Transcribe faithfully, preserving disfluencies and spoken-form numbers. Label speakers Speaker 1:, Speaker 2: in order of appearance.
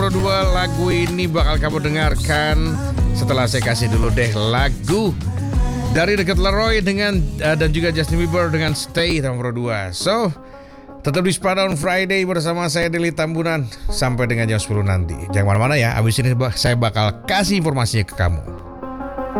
Speaker 1: Pro dua. Lagu ini bakal kamu dengarkan setelah saya kasih dulu deh lagu dari dekat Leroy dengan uh, dan juga Justin Bieber dengan Stay Tamu Pro dua. So, tetap di Spada on Friday bersama saya Deli Tambunan sampai dengan jam sepuluh nanti. Jangan kemana-mana ya, abis ini saya bakal kasih informasinya ke kamu.